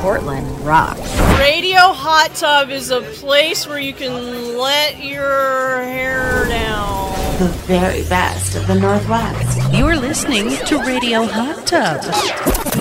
Portland rocks. Radio Hot Tub is a place where you can let your hair down. The very best of the Northwest. You're listening to Radio Hot Tub.